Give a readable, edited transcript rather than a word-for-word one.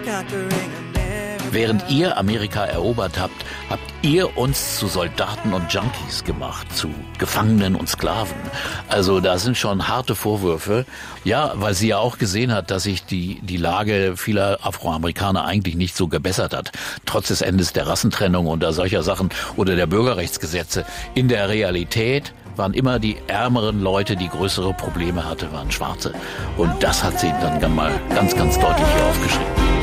Während ihr Amerika erobert habt, habt ihr uns zu Soldaten und Junkies gemacht, zu Gefangenen und Sklaven. Also da sind schon harte Vorwürfe. Ja, weil sie ja auch gesehen hat, dass sich die Lage vieler Afroamerikaner eigentlich nicht so gebessert hat. Trotz des Endes der Rassentrennung und solcher Sachen oder der Bürgerrechtsgesetze. In der Realität waren immer die ärmeren Leute, die größere Probleme hatten, waren Schwarze. Und das hat sie dann mal ganz, ganz deutlich hier aufgeschrieben.